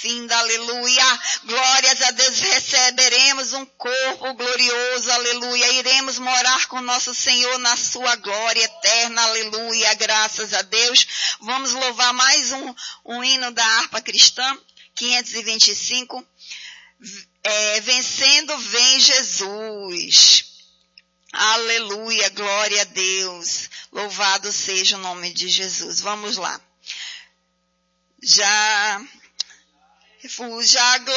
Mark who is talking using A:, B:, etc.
A: finda, aleluia. Glórias a Deus, receberemos um corpo glorioso, aleluia. Iremos morar com nosso Senhor na sua glória eterna, aleluia. Graças a Deus. Vamos louvar mais um hino da harpa cristã, 525. Vencendo vem Jesus. Aleluia, glória a Deus. Louvado seja o nome de Jesus. Vamos lá. Já refugia a glória.